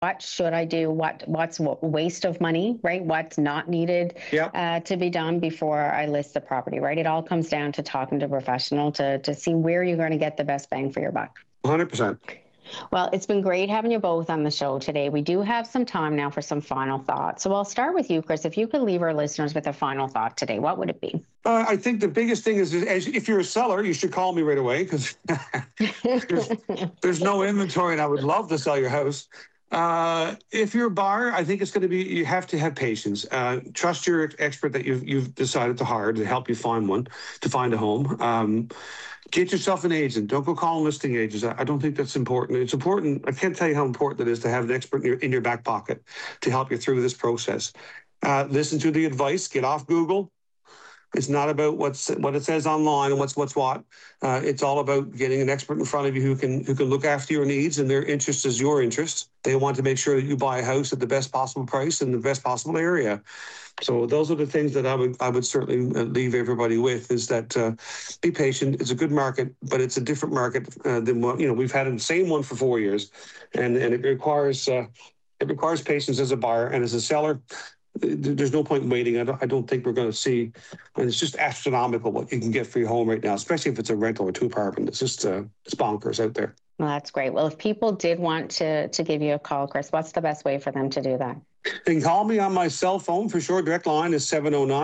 what should I do? What's waste of money, right? What's not needed to be done before I list the property, right? It all comes down to talking to a professional to see where you're going to get the best bang for your buck. 100%. Well, it's been great having you both on the show today. We do have some time now for some final thoughts. So I'll start with you, Chris. If you could leave our listeners with a final thought today, what would it be? I think the biggest thing is if you're a seller, you should call me right away because there's no inventory and I would love to sell your house. If you're a buyer, I think it's going to be, you have to have patience. Trust your expert that you've decided to hire to help you find a home. Get yourself an agent. Don't go calling listing agents. I don't think that's important. It's important. I can't tell you how important it is to have an expert in your back pocket to help you through this process. Listen to the advice. Get off Google. It's not about what it says online and what's what. It's all about getting an expert in front of you who can look after your needs, and their interest is your interest. They want to make sure that you buy a house at the best possible price in the best possible area. So those are the things that I would certainly leave everybody with, is that be patient. It's a good market, but it's a different market than what, we've had the same one for 4 years, and it requires patience as a buyer, and as a seller, there's no point in waiting. I don't think we're going to see, and it's just astronomical what you can get for your home right now, especially if it's a rental or 2-apartment. It's just it's bonkers out there. Well, that's great. Well, if people did want to give you a call, Chris, what's the best way for them to do that? They can call me on my cell phone for sure. Direct line is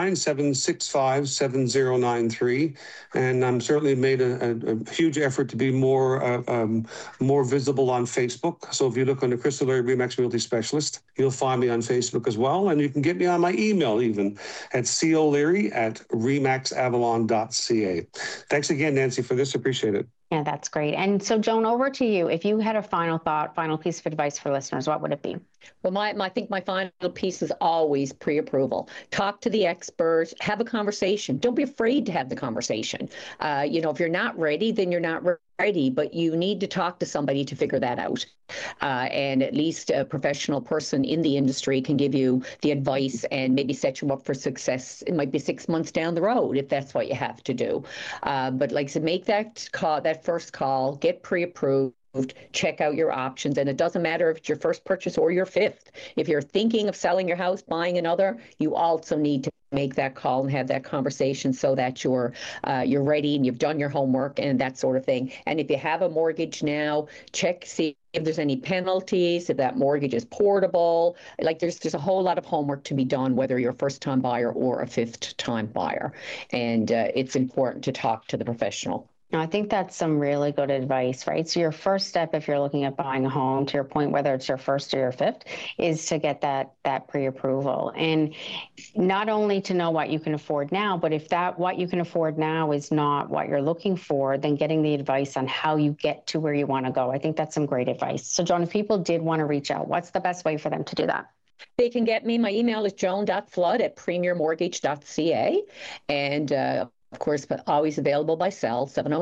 709-765-7093. And I'm certainly made a huge effort to be more visible on Facebook. So if you look under Chris O'Leary, RE/MAX Realty Specialist, you'll find me on Facebook as well. And you can get me on my email even at coleary@remaxavalon.ca. Thanks again, Nancy, for this. Appreciate it. Yeah, that's great. And so, Joan, over to you. If you had a final thought, final piece of advice for listeners, what would it be? Well, I think my final piece is always pre-approval. Talk to the experts, have a conversation. Don't be afraid to have the conversation. If you're not ready, then you're not ready, but you need to talk to somebody to figure that out. And at least a professional person in the industry can give you the advice and maybe set you up for success. It might be 6 months down the road if that's what you have to do. But like I said, make that call, that first call, get pre-approved. Check out your options, and it doesn't matter if it's your first purchase or your 5th. If you're thinking of selling your house, buying another, you also need to make that call and have that conversation so that you're ready and you've done your homework and that sort of thing. And if you have a mortgage now, see if there's any penalties, if that mortgage is portable. Like there's a whole lot of homework to be done, whether you're a first-time buyer or a 5th-time buyer. And it's important to talk to the professional. I think that's some really good advice, right? So your first step, if you're looking at buying a home, to your point, whether it's your 1st or your 5th, is to get that pre-approval. And not only to know what you can afford now, but if what you can afford now is not what you're looking for, then getting the advice on how you get to where you want to go. I think that's some great advice. So, Joan, if people did want to reach out, what's the best way for them to do that? They can get me. My email is joan.flood@premiermortgage.ca. And of course, but always available by cell,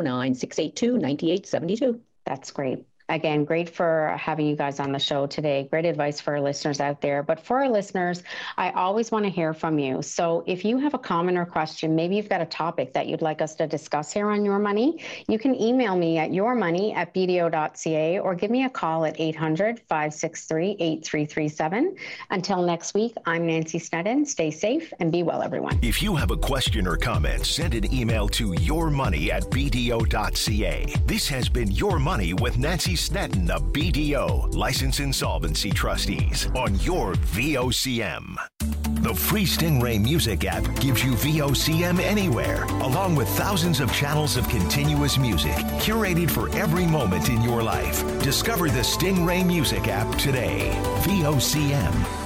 709-682-9872. That's great. Again, great for having you guys on the show today. Great advice for our listeners out there. But for our listeners, I always want to hear from you. So if you have a comment or question, maybe you've got a topic that you'd like us to discuss here on Your Money, you can email me at yourmoney@bdo.ca or give me a call at 800-563-8337. Until next week, I'm Nancy Sneddon. Stay safe and be well, everyone. If you have a question or comment, send an email to yourmoney@bdo.ca. This has been Your Money with Nancy Sneddon of BDO, Licensed Insolvency Trustees, on your VOCM. The free Stingray Music app gives you VOCM anywhere, along with thousands of channels of continuous music, curated for every moment in your life. Discover the Stingray Music app today. VOCM.